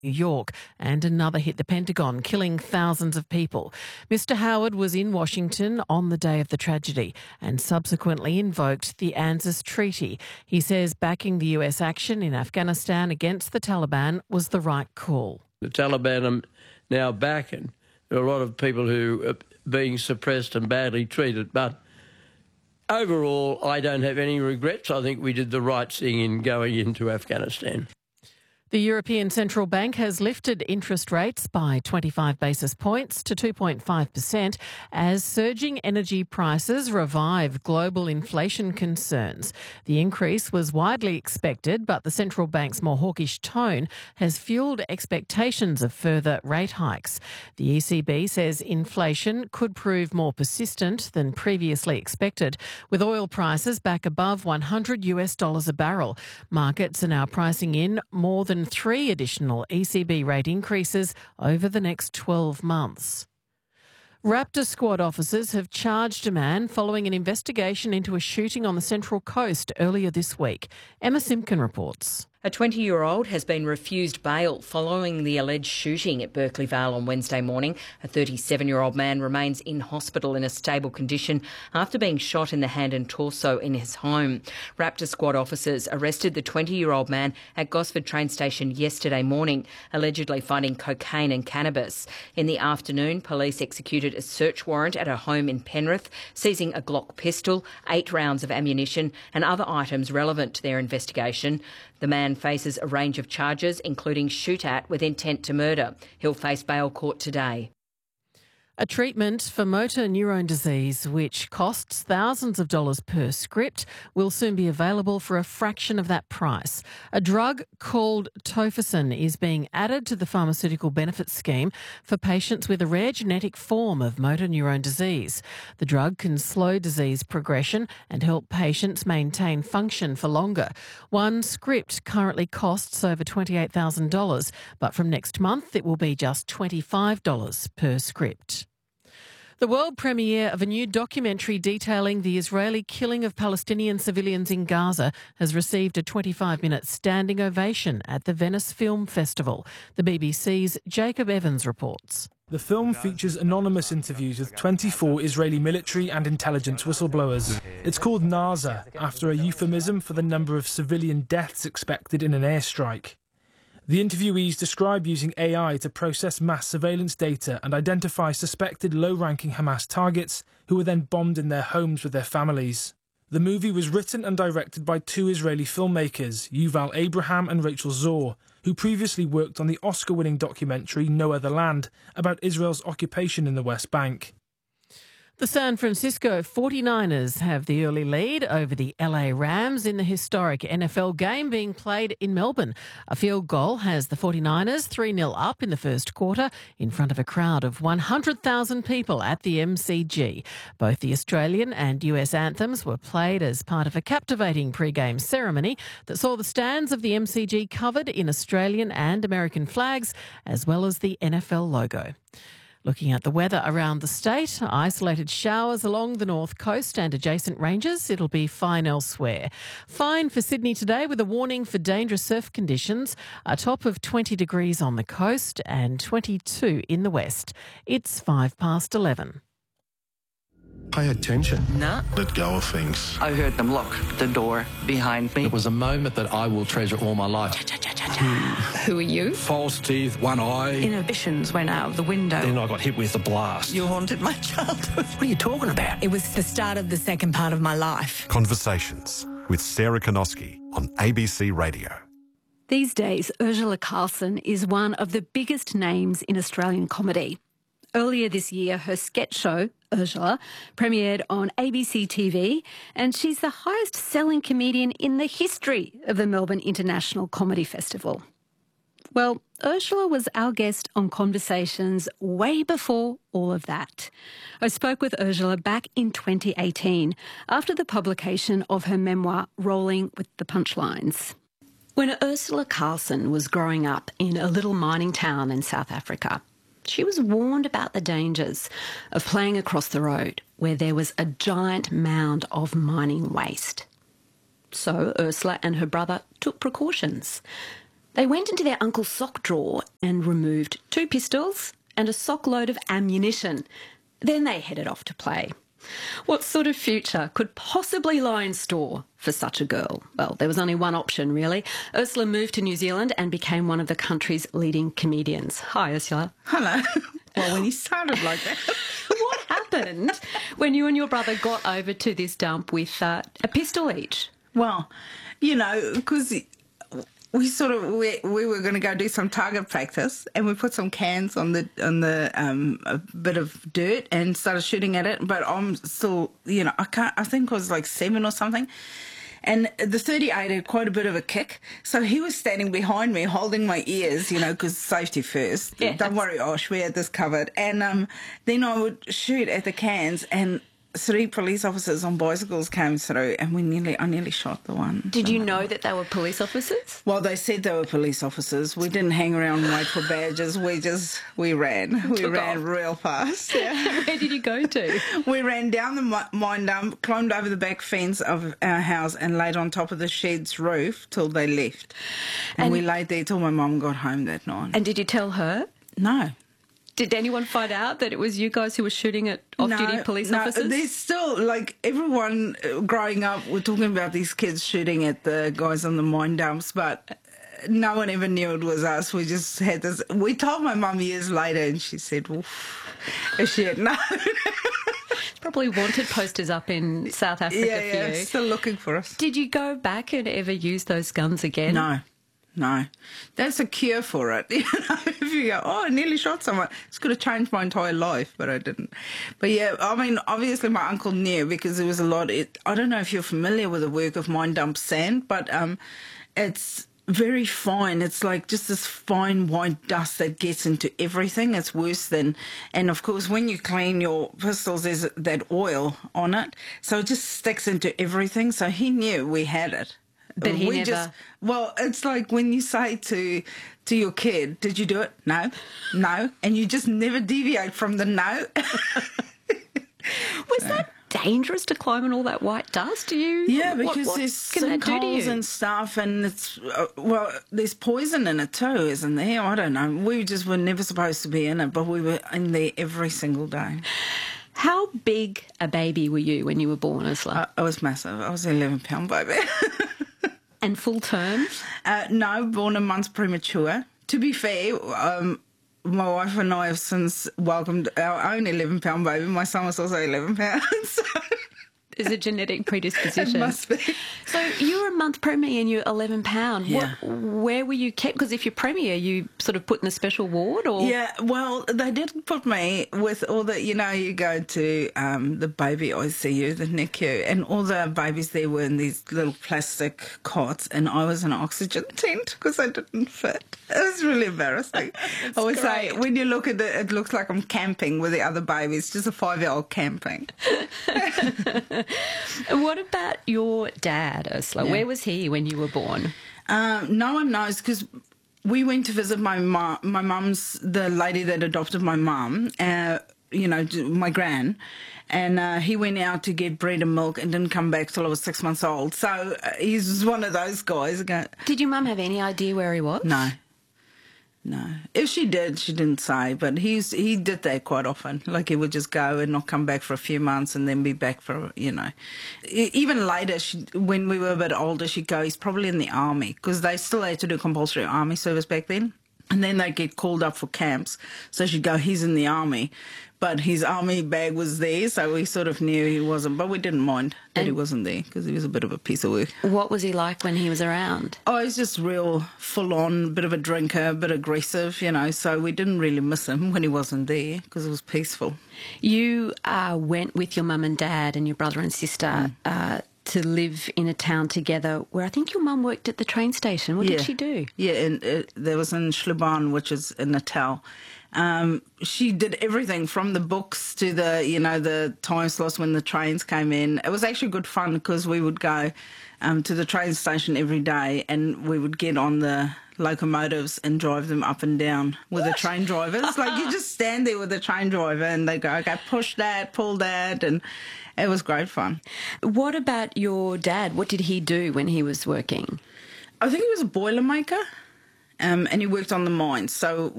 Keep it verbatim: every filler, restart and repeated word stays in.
New York, and another hit the Pentagon, killing thousands of people. Mister Howard was in Washington on the day of the tragedy and subsequently invoked the ANZUS Treaty. He says backing the U S action in Afghanistan against the Taliban was the right call. The Taliban are now back, and there are a lot of people who are being suppressed and badly treated, but overall, I don't have any regrets. I think we did the right thing in going into Afghanistan. The European Central Bank has lifted interest rates by twenty-five basis points to two point five percent as surging energy prices revive global inflation concerns. The increase was widely expected, but the central bank's more hawkish tone has fuelled expectations of further rate hikes. The E C B says inflation could prove more persistent than previously expected, with oil prices back above one hundred US dollars a barrel. Markets are now pricing in more than three additional E C B rate increases over the next twelve months. Raptor squad officers have charged a man following an investigation into a shooting on the Central Coast earlier this week. Emma Simpkin reports. A twenty-year-old has been refused bail following the alleged shooting at Berkeley Vale on Wednesday morning. A thirty-seven-year-old man remains in hospital in a stable condition after being shot in the hand and torso in his home. Raptor squad officers arrested the twenty-year-old man at Gosford train station yesterday morning, allegedly finding cocaine and cannabis. In the afternoon, police executed a search warrant at a home in Penrith, seizing a Glock pistol, eight rounds of ammunition and other items relevant to their investigation. The man faces a range of charges, including shoot at with intent to murder. He'll face bail court today. A treatment for motor neurone disease, which costs thousands of dollars per script, will soon be available for a fraction of that price. A drug called Tofersen is being added to the pharmaceutical benefits scheme for patients with a rare genetic form of motor neurone disease. The drug can slow disease progression and help patients maintain function for longer. One script currently costs over twenty-eight thousand dollars, but from next month it will be just twenty-five dollars per script. The world premiere of a new documentary detailing the Israeli killing of Palestinian civilians in Gaza has received a twenty-five minute standing ovation at the Venice Film Festival. The B B C's Jacob Evans reports. The film features anonymous interviews with twenty-four Israeli military and intelligence whistleblowers. It's called Naza, after a euphemism for the number of civilian deaths expected in an airstrike. The interviewees describe using A I to process mass surveillance data and identify suspected low-ranking Hamas targets who were then bombed in their homes with their families. The movie was written and directed by two Israeli filmmakers, Yuval Abraham and Rachel Zor, who previously worked on the Oscar-winning documentary No Other Land about Israel's occupation in the West Bank. The San Francisco forty-niners have the early lead over the L A Rams in the historic N F L game being played in Melbourne. A field goal has the forty-niners three nil up in the first quarter in front of a crowd of one hundred thousand people at the M C G. Both the Australian and U S anthems were played as part of a captivating pre-game ceremony that saw the stands of the M C G covered in Australian and American flags, as well as the N F L logo. Looking at the weather around the state, isolated showers along the north coast and adjacent ranges. It'll be fine elsewhere. Fine for Sydney today with a warning for dangerous surf conditions, a top of twenty degrees on the coast and twenty-two in the west. It's five past eleven. Pay attention. No. Let go of things. I heard them lock the door behind me. It was a moment that I will treasure all my life. Who are you? False teeth, one eye. Inhibitions went out of the window. Then I got hit with a blast. You haunted my childhood. What are you talking about? It was the start of the second part of my life. Conversations with Sarah Konoski on A B C Radio. These days, Ursula Carlson is one of the biggest names in Australian comedy. Earlier this year, her sketch show, Ursula, premiered on A B C T V, and she's the highest-selling comedian in the history of the Melbourne International Comedy Festival. Well, Ursula was our guest on Conversations way before all of that. I spoke with Ursula back in twenty eighteen, after the publication of her memoir, Rolling with the Punchlines. When Ursula Carlson was growing up in a little mining town in South Africa, she was warned about the dangers of playing across the road where there was a giant mound of mining waste. So Ursula and her brother took precautions. They went into their uncle's sock drawer and removed two pistols and a sock load of ammunition. Then they headed off to play. What sort of future could possibly lie in store for such a girl? Well, there was only one option, really. Ursula moved to New Zealand and became one of the country's leading comedians. Hi, Ursula. Hello. Well, when you started like that. What happened when you and your brother got over to this dump with uh, a pistol each? Well, you know, because we sort of we, we were going to go do some target practice, and we put some cans on the on the um, a bit of dirt and started shooting at it. But I'm still, you know, I can't. I think I was like seven or something. And the thirty-eight had quite a bit of a kick. So he was standing behind me holding my ears, you know, because safety first. Yes. Don't worry, Osh, we had this covered. And um, then I would shoot at the cans, and three police officers on bicycles came through, and we nearly, I nearly shot the one. Did you know that they were police officers? Well, they said they were police officers. We didn't hang around and wait for badges. We just, we ran. We Took ran off. real fast. Yeah. Where did you go to? We ran down the mi- mine dump, climbed over the back fence of our house and laid on top of the shed's roof till they left. And, and we laid there till my mum got home that night. And did you tell her? No. Did anyone find out that it was you guys who were shooting at off-duty no, police no, officers? There's still, like, everyone growing up, we're talking about these kids shooting at the guys on the mine dumps, but no one ever knew it was us. We just had this... We told my mum years later, and she said, well, if she had known... Probably wanted posters up in South Africa yeah, for yeah, you. Still looking for us. Did you go back and ever use those guns again? No. No, that's a cure for it. You know, if you go, oh, I nearly shot someone, it's going to change my entire life, but I didn't. But yeah, I mean, obviously my uncle knew because there was a lot. It, I don't know if you're familiar with the work of mine dump sand, but um, it's very fine. It's like just this fine white dust that gets into everything. It's worse than, and of course, when you clean your pistols, there's that oil on it, so it just sticks into everything. So he knew we had it. But he we never... just, well, it's like when you say to to your kid, did you do it? No. No. And you just never deviate from the no. Was that dangerous to climb in all that white dust? Do you? Yeah, because what, what there's can that do to sinkholes you? and stuff, and it's, uh, well, there's poison in it too, isn't there? I don't know. We just were never supposed to be in it, but we were in there every single day. How big a baby were you when you were born, Ursula? Uh, I was massive. I was an eleven pound baby. And full term? Uh, no, born a month premature. To be fair, um, my wife and I have since welcomed our own eleven pound baby. My son was also eleven pounds. So. Is a genetic predisposition. It must be. So you were a month preemie and you're eleven pound. Yeah. What, where were you kept? Because if you're premier, you sort of put in a special ward, or yeah. Well, they did put me with all the, you know, you go to um, the baby I C U, the N I C U, and all the babies there were in these little plastic cots, and I was in an oxygen tent because I didn't fit. It was really embarrassing. I would say when you look at it, it looks like I'm camping with the other babies, just a five-year-old camping. What about your dad, Ursula? Yeah. Where was he when you were born? Um, no one knows because we went to visit my mum, my mum's, the lady that adopted my mum, uh, you know, my gran, and uh, he went out to get bread and milk and didn't come back till I was six months old. So uh, he's one of those guys. Did your mum have any idea where he was? No. No. If she did, she didn't say, but he's he did that quite often. Like he would just go and not come back for a few months and then be back for, you know. Even later, she, when we were a bit older, she'd go, he's probably in the army, because they still had to do compulsory army service back then. And then they'd get called up for camps. So she'd go, he's in the army. But his army bag was there, so we sort of knew he wasn't. But we didn't mind that and he wasn't there because he was a bit of a piece of work. What was he like when he was around? Oh, he's just real full-on, a bit of a drinker, a bit aggressive, you know, so we didn't really miss him when he wasn't there because it was peaceful. You uh, went with your mum and dad and your brother and sister mm. uh, to live in a town together where I think your mum worked at the train station. What yeah. did she do? Yeah, and uh, there was in Schlubahn, which is in Natal. Um, she did everything from the books to the, you know, the time slots when the trains came in. It was actually good fun because we would go um, to the train station every day and we would get on the locomotives and drive them up and down with what? the train drivers. Like you just stand there with the train driver and they go, okay, push that, pull that, and it was great fun. What about your dad? What did he do when he was working? I think he was a boilermaker. um, and he worked on the mines. So